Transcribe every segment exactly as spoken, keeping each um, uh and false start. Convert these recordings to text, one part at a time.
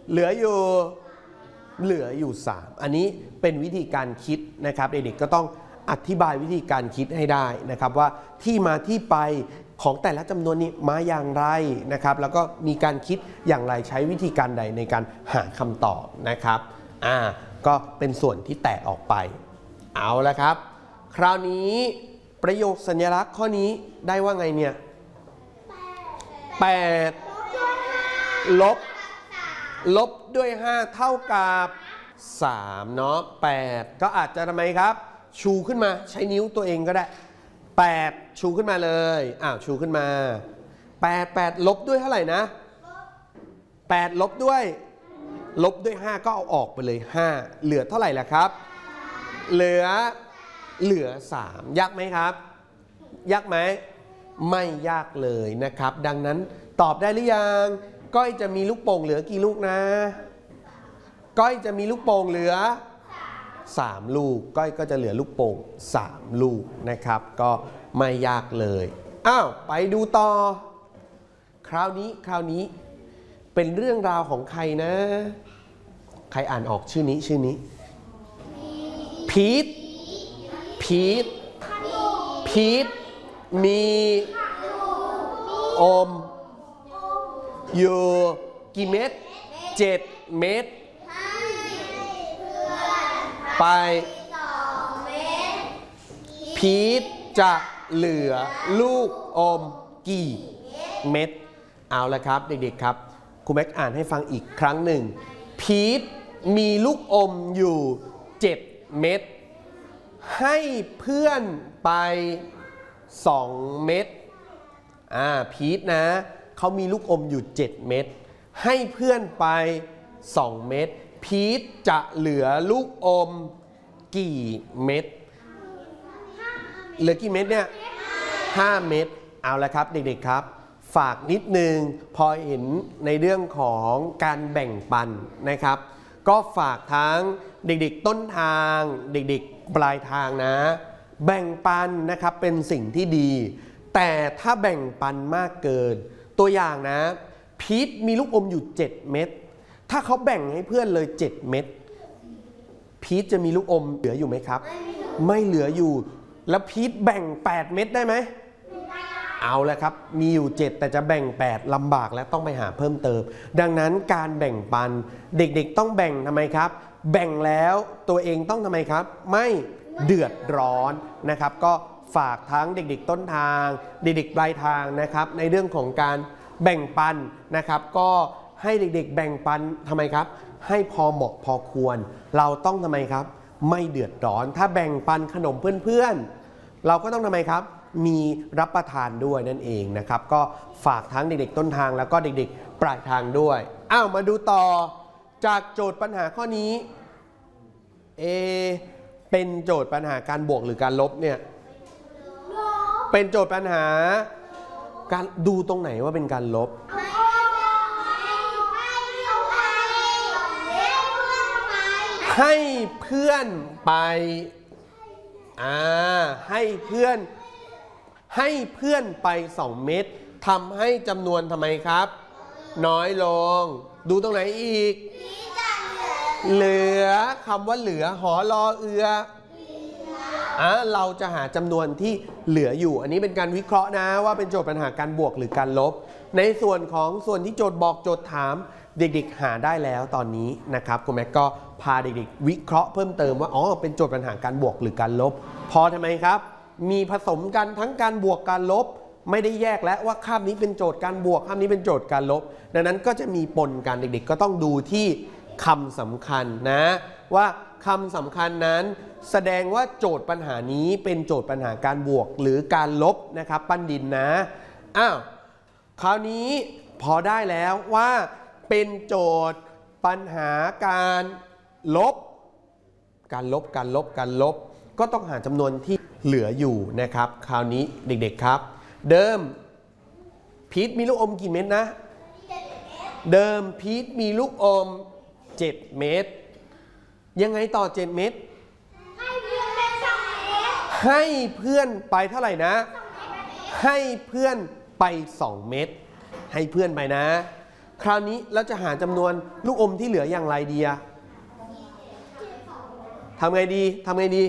เหลืออยู่เหลืออยู่สามอันนี้เป็นวิธีการคิดนะครับเด็กๆก็ต้องอธิบายวิธีการคิดให้ได้นะครับว่าที่มาที่ไปของแต่ละจำนวนนี้มาอย่างไรนะครับแล้วก็มีการคิดอย่างไรใช้วิธีการใดในการหาคำตอบนะครับอ่าก็เป็นส่วนที่แตกออกไปเอาละครับคราวนี้ประโยคสัญลักษณ์ข้อนี้ได้ว่าไงเนี่ยแปดลบลบด้วยห้าเท่ากับสามเนาะแปดก็อาจจะทำไมครับชูขึ้นมาใช้นิ้วตัวเองก็ได้แปดชูขึ้นมาเลยอ้าวชูขึ้นมาแปด แปดลบด้วยเท่าไหร่นะแปดลบด้วยลบด้วยห้าก็เอาออกไปเลยห้าเหลือเท่าไหร่ล่ะครับเหลือเหลือสามยากไหมครับยากไหมไม่ยากเลยนะครับดังนั้นตอบได้หรือยังก้อยจะมีลูกโป่งเหลือกี่ลูกนะก้อยจะมีลูกโป่งเหลือสามลูกก้อยก็จะเหลือลูกโป่งสามลูกนะครับก็ไม่ยากเลยอ้าวไปดูต่อคราวนี้คราวนี้เป็นเรื่องราวของใครนะใครอ่านออกชื่อนี้ชื่อนี้พีทพีทพีทมีอมอยู่กี่เม็ดเจ็ดเม็ดไปพีทจะเหลือลูกอมกี่เม็ดเอาละครับเด็กๆครับครูแม็กอ่านให้ฟังอีกครั้งหนึ่งพีทมีลูกอมอยู่เจ็ดเม็ดให้เพื่อนไปสองเม็ดอ่าพีทนะเขามีลูกอมอยู่เจ็ดเม็ดให้เพื่อนไปสองเม็ดพีทจะเหลือลูกอมกี่เม็ดเหลือกี่เม็ดเนี่ยห้าเม็ดเอาละครับเด็กๆครับฝากนิดนึงพอเห็นในเรื่องของการแบ่งปันนะครับก็ฝากทั้งเด็กๆต้นทางเด็กๆปลายทางนะแบ่งปันนะครับเป็นสิ่งที่ดีแต่ถ้าแบ่งปันมากเกินตัวอย่างนะพีทมีลูกอมอยู่เจ็ดเม็ดถ้าเขาแบ่งให้เพื่อนเลยเจ็ดเม็ดพีทจะมีลูกอมเหลืออยู่ไหมครับไม่เหลืออยู่แล้วพีทแบ่งแปดเม็ดได้ไหมเอาแล้วครับมีอยู่เจ็ดแต่จะแบ่งแปดลำบากและต้องไปหาเพิ่มเติมดังนั้นการแบ่งปันเด็กๆต้องแบ่งทำไมครับแบ่งแล้วตัวเองต้องทำไมครับไม่เดือดร้อนนะครับก็ฝากทั้งเด็กๆต้นทางเด็กๆปลายทางนะครับในเรื่องของการแบ่งปันนะครับก็ให้เด็กๆแบ่งปันทำไมครับให้พอเหมาะพอควรเราต้องทำไมครับไม่เดือดร้อนถ้าแบ่งปันขนมเพื่อนๆเราก็ต้องทำไมครับมีรับประทานด้วยนั่นเองนะครับก็ฝากทั้งเด็กๆต้นทางแล้วก็เด็กๆปลายทางด้วยอ้าวมาดูต่อจากโจทย์ปัญหาข้อนี้เอเป็นโจทย์ปัญหาการบวกหรือการลบเนี่ยเป็นโจทย์ปัญหาการดูตรงไหนว่าเป็นการลบให้เพื่อนไปอ่าให้เพื่อนให้เพื่อนไปสองเม็ดทำให้จำนวนทำไมครับน้อยลงดูตรงไหนอีกเหลือคำว่าเหลือหอรอเอืออ่ะเราจะหาจำนวนที่เหลืออยู่อันนี้เป็นการวิเคราะห์นะว่าเป็นโจทย์ปัญหาการบวกหรือการลบในส่วนของส่วนที่โจทย์บอกโจทย์ถามเด็กๆหาได้แล้วตอนนี้นะครับคุณแม่ก็พาเด็กๆวิเคราะห์เพิ่มเติมว่าอ๋อเป็นโจทย์ปัญหาการบวกหรือการลบพอทำไมครับมีผสมกันทั้งการบวกการลบไม่ได้แยกแล้วว่าคาบนี้เป็นโจทย์การบวกคาบนี้เป็นโจทย์การลบดังนั้นก็จะมีปนกันเด็กๆก็ต้องดูที่คำสำคัญนะว่าคำสำคัญนั้นแสดงว่าโจทย์ปัญหานี้เป็นโจทย์ปัญหาการบวกหรือการลบนะครับปั้นดินนะอ้าวคราวนี้พอได้แล้วว่าเป็นโจทย์ปัญหาการลบการลบการลบการลบก็ต้องหาจำนวนที่เหลืออยู่นะครับคราวนี้เด็กๆครับเดิมพีทมีลูกอมกี่เม็ดนะเดิมพีทมีลูกอมเจ็ดเม็ดยังไงต่อเจ็ดเม็ดให้เพื่อนไปเท่าไหร่นะให้เพื่อนไปสองเม็ดให้เพื่อนไปนะคราวนี้เราจะหาจำนวนลูกอมที่เหลืออย่างไรดีอะทำไงดีทำไงดี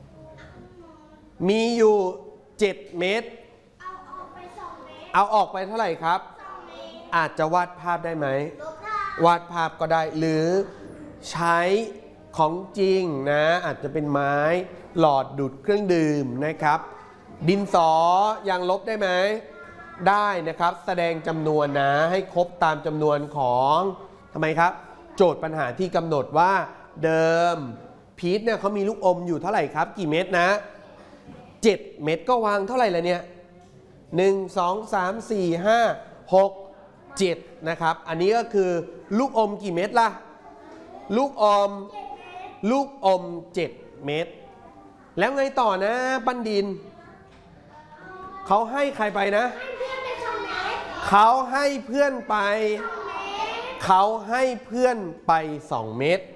มีอยู่เจ็ดเม็ดเอาออกไปเท่าไหร่ครับอาจจะวาดภาพได้ไหมวาดภาพก็ได้หรือใช้ของจริงนะอาจจะเป็นไม้หลอดดูดเครื่องดื่มนะครับดินสอยังลบได้ไหมได้นะครับแสดงจำนวนนะให้ครบตามจำนวนของทำไมครับโจทย์ปัญหาที่กำหนดว่าเดิมพีทเนี่ยเขามีลูกอมอยู่เท่าไหร่ครับกี่เม็ดนะเจ็ดเม็ดก็วางเท่าไหร่ละเนี่ยหนึ่ง สอง สาม สี่ ห้า หก เจ็ดนะครับอันนี้ก็คือลูกอมกี่เม็ดล่ะลูกอมลูกอมเจ็ดเม็ดแล้วไงต่อนะบัณฑินเขาให้ใครไปนะเขาให้เพื่อนไปเขาให้เพื่อนไปสองเม็ด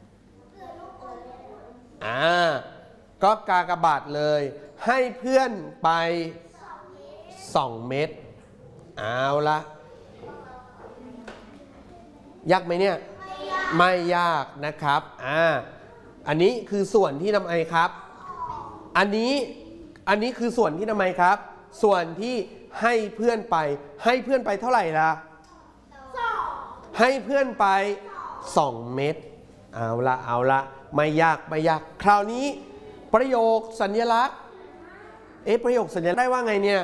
อ่าก็กากบาทเลยให้เพื่อนไปสองเม็ดเอาละยากไหมเนี่ยไม่ยากนะครับอ่าอันนี้คือส่วนที่ทำไมครับอันนี้อันนี้คือส่วนที่ทำไมครับส่วนที่ให้เพื่อนไปให้เพื่อนไปเท่าไหร่ล่ะให้เพื่อนไปสองเม็ดเอาละเอาละไม่ยากไม่ยากคราวนี้ประโยคสัญลักษณ์เอ๊ะประโยคสัญลักษณ์ได้ว่าไงเนี่ย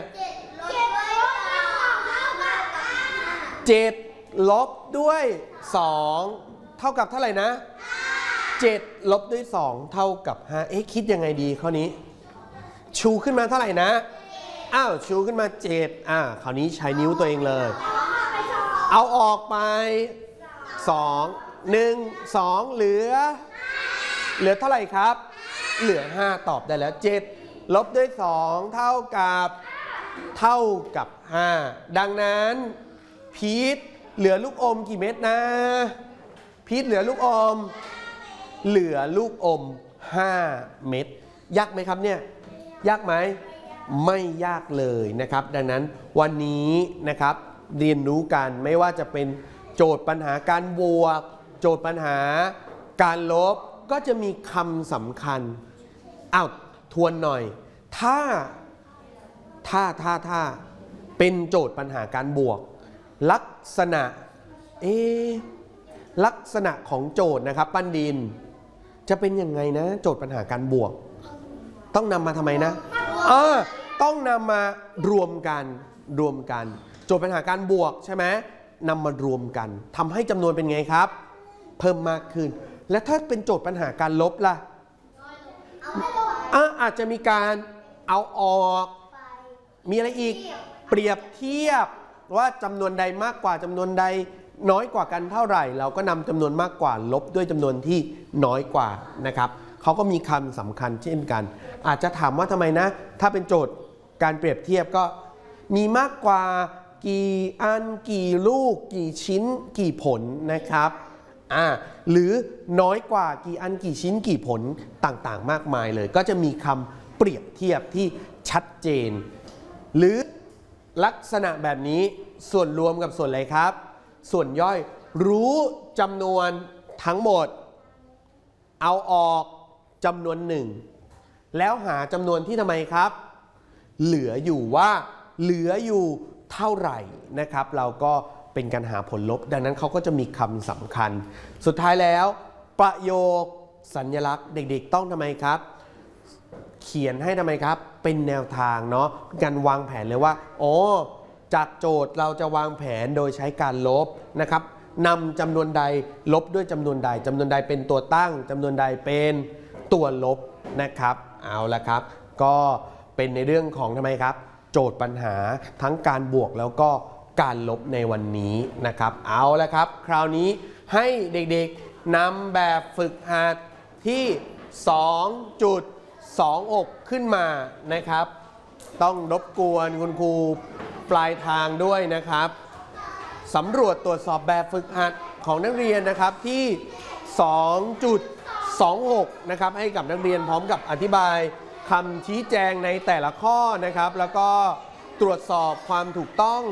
เจ็ดลบด้วยสองเท่ากับเท่าไหร่นะเจ็ดลบด้วยสองเท่ากับห้าเอ๊ะคิดยังไงดีข้อนี้ชูขึ้นมาเท่าไหร่นะอ้าวชูขึ้นมาเจ็ดอ่าคราวนี้ใช้นิ้วตัวเองเลยเอาออกไปสองหนึ่งสองเหลือเหลือเท่าไหร่ครับเหลือห้าตอบได้แล้วเจ็ดลบด้วยสองเท่ากับเท่ากับห้าดังนั้นพีทเหลือลูกอมกี่เม็ดนะพีทเหลือลูกอมเหลือลูกอมห้าเม็ดยากไหมครับเนี่ยยากไหมไม่ยากเลยนะครับดังนั้นวันนี้นะครับเรียนรู้กันไม่ว่าจะเป็นโจทย์ปัญหาการบวกโจทย์ปัญหาการลบก็จะมีคำสำคัญอ้าวทวนหน่อยถ้าถ้าถ้าถ้าเป็นโจทย์ปัญหาการบวกลักษณะเอลักษณะของโจทย์นะครับปั้นดินจะเป็นยังไงนะโจทย์ปัญหาการบวกต้องนำมาทำไมนะเออต้องนำมารวมกันรวมกันโจทย์ปัญหาการบวกใช่ไหมนำมารวมกันทำให้จำนวนเป็นไงครับเพิ่มมากขึ้นและถ้าเป็นโจทย์ปัญหาการลบล่ะอ่ะอาจจะมีการเอาออกมีอะไรอีกเปรียบเทียบว่าจำนวนใดมากกว่าจำนวนใดน้อยกว่ากันเท่าไหร่เราก็นำจำนวนมากกว่าลบด้วยจำนวนที่น้อยกว่านะครับเขาก็มีคำสำคัญเช่นกันอาจจะถามว่าทำไมนะถ้าเป็นโจทย์การเปรียบเทียบก็มีมากกว่ากี่อันกี่ลูกกี่ชิ้นกี่ผลนะครับอ่าหรือน้อยกว่ากี่อันกี่ชิ้นกี่ผลต่างๆมากมายเลยก็จะมีคำเปรียบเทียบที่ชัดเจนหรือลักษณะแบบนี้ส่วนรวมกับส่วนอะไรครับส่วนย่อยรู้จำนวนทั้งหมดเอาออกจำนวนหนึ่งแล้วหาจำนวนที่ทำไมครับเหลืออยู่ว่าเหลืออยู่เท่าไหร่นะครับเราก็เป็นการหาผลลบดังนั้นเขาก็จะมีคำสำคัญสุดท้ายแล้วประโยคสัญลักษณ์เด็กๆต้องทำไมครับเขียนให้ทำไมครับเป็นแนวทางเนาะการวางแผนเลยว่าอ๋อจากโจทย์เราจะวางแผนโดยใช้การลบนะครับนำจำนวนใดลบด้วยจำนวนใดจำนวนใดเป็นตัวตั้งจำนวนใดเป็นตัวลบนะครับเอาละครับก็เป็นในเรื่องของทำไมครับโจทย์ปัญหาทั้งการบวกแล้วก็การลบในวันนี้นะครับเอาละครับคราวนี้ให้เด็กๆนำแบบฝึกหัดที่ สองจุดสองหก ขึ้นมานะครับต้องรบกวนคุณครูปลายทางด้วยนะครับสำรวจตรวจสอบแบบฝึกหัดของนักเรียนนะครับที่ สองจุดสองหก นะครับให้กับนักเรียนพร้อมกับอธิบายคำชี้แจงในแต่ละข้อนะครับแล้วก็ตรวจสอบความถูกต้อง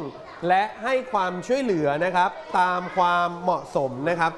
และให้ความช่วยเหลือนะครับตามความเหมาะสมนะครับ